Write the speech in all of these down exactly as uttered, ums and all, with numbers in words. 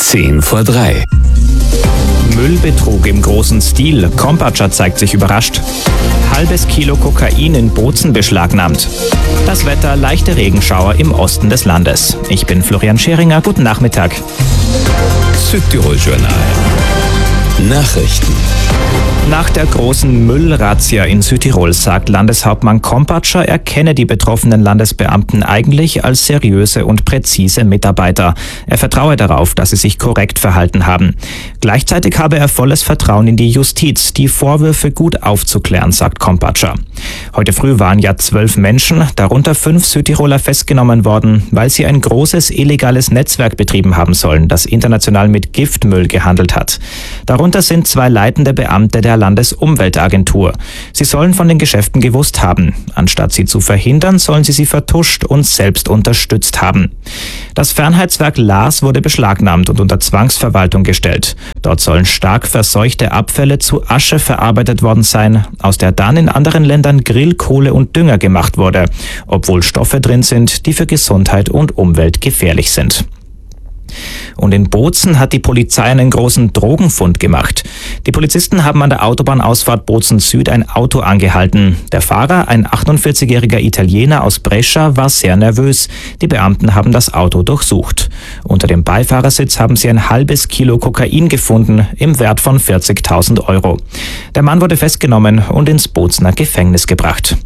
Zehn vor drei. Müllbetrug im großen Stil. Kompatscher zeigt sich überrascht. Halbes Kilo Kokain in Bozen beschlagnahmt. Das Wetter, leichte Regenschauer im Osten des Landes. Ich bin Florian Scheringer. Guten Nachmittag. Südtirol-Journal. Nachrichten. Nach der großen Müllrazzia in Südtirol sagt Landeshauptmann Kompatscher, er kenne die betroffenen Landesbeamten eigentlich als seriöse und präzise Mitarbeiter. Er vertraue darauf, dass sie sich korrekt verhalten haben. Gleichzeitig habe er volles Vertrauen in die Justiz, die Vorwürfe gut aufzuklären, sagt Kompatscher. Heute früh waren ja zwölf Menschen, darunter fünf Südtiroler, festgenommen worden, weil sie ein großes illegales Netzwerk betrieben haben sollen, das international mit Giftmüll gehandelt hat. Darunter sind zwei leitende Beamte der Landesumweltagentur. Sie sollen von den Geschäften gewusst haben. Anstatt sie zu verhindern, sollen sie sie vertuscht und selbst unterstützt haben. Das Fernheitswerk Lars wurde beschlagnahmt und unter Zwangsverwaltung gestellt. Dort sollen stark verseuchte Abfälle zu Asche verarbeitet worden sein, aus der dann in anderen Ländern Grillkohle und Dünger gemacht wurde, obwohl Stoffe drin sind, die für Gesundheit und Umwelt gefährlich sind. Und in Bozen hat die Polizei einen großen Drogenfund gemacht. Die Polizisten haben an der Autobahnausfahrt Bozen Süd ein Auto angehalten. Der Fahrer, ein achtundvierzigjähriger Italiener aus Brescia, war sehr nervös. Die Beamten haben das Auto durchsucht. Unter dem Beifahrersitz haben sie ein halbes Kilo Kokain gefunden, im Wert von vierzigtausend Euro. Der Mann wurde festgenommen und ins Bozener Gefängnis gebracht.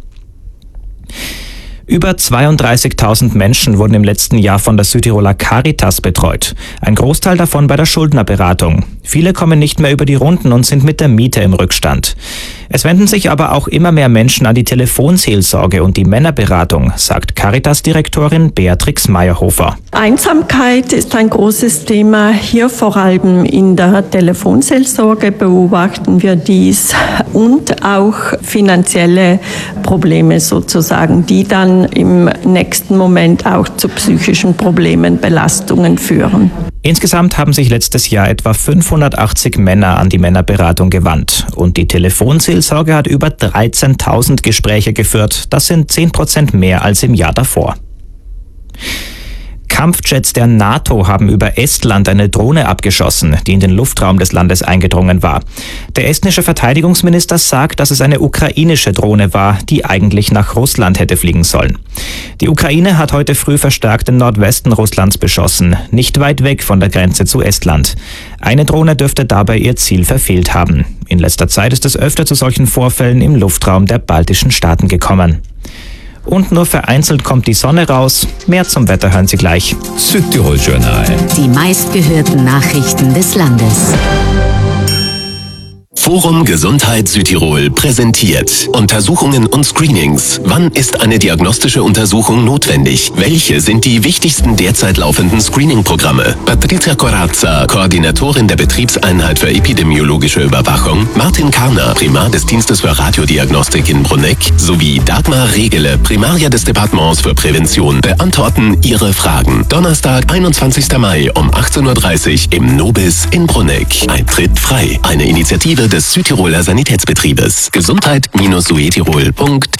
Über zweiunddreißigtausend Menschen wurden im letzten Jahr von der Südtiroler Caritas betreut. Ein Großteil davon bei der Schuldnerberatung. Viele kommen nicht mehr über die Runden und sind mit der Miete im Rückstand. Es wenden sich aber auch immer mehr Menschen an die Telefonseelsorge und die Männerberatung, sagt Caritas-Direktorin Beatrix Meyerhofer. Einsamkeit ist ein großes Thema. Hier vor allem in der Telefonseelsorge beobachten wir dies und auch finanzielle Probleme sozusagen, die dann im nächsten Moment auch zu psychischen Problemen, Belastungen führen. Insgesamt haben sich letztes Jahr etwa fünfhundertachtzig Männer an die Männerberatung gewandt. Und die Telefonseelsorge hat über dreizehntausend Gespräche geführt. Das sind zehn Prozent mehr als im Jahr davor. Kampfjets der NATO haben über Estland eine Drohne abgeschossen, die in den Luftraum des Landes eingedrungen war. Der estnische Verteidigungsminister sagt, dass es eine ukrainische Drohne war, die eigentlich nach Russland hätte fliegen sollen. Die Ukraine hat heute früh verstärkt den Nordwesten Russlands beschossen, nicht weit weg von der Grenze zu Estland. Eine Drohne dürfte dabei ihr Ziel verfehlt haben. In letzter Zeit ist es öfter zu solchen Vorfällen im Luftraum der baltischen Staaten gekommen. Und nur vereinzelt kommt die Sonne raus. Mehr zum Wetter hören Sie gleich. Südtirol-Journal. Die meistgehörten Nachrichten des Landes. Forum Gesundheit Südtirol präsentiert Untersuchungen und Screenings. Wann ist eine diagnostische Untersuchung notwendig? Welche sind die wichtigsten derzeit laufenden Screening-Programme? Patrizia Corazza, Koordinatorin der Betriebseinheit für epidemiologische Überwachung, Martin Karner, Primar des Dienstes für Radiodiagnostik in Bruneck, sowie Dagmar Regele, Primaria des Departements für Prävention, beantworten Ihre Fragen. Donnerstag, einundzwanzigster Mai um achtzehn Uhr dreißig im Nobis in Bruneck. Eintritt frei. Eine Initiative des Südtiroler Sanitätsbetriebes. Gesundheit-südtirol punkt